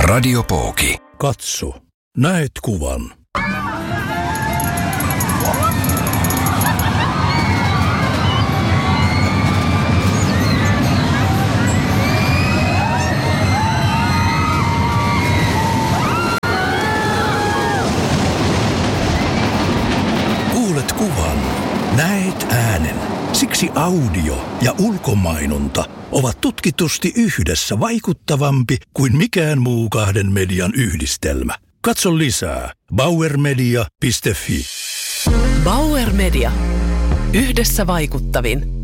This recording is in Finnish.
Radiopooki. Katso, näet kuvan. Kuulet kuvan, näet äänen. Siksi audio ja ulkomainonta ovat tutkitusti yhdessä vaikuttavampi kuin mikään muu kahden median yhdistelmä. Katso lisää bauermedia.fi. Bauer Media. Yhdessä vaikuttavin.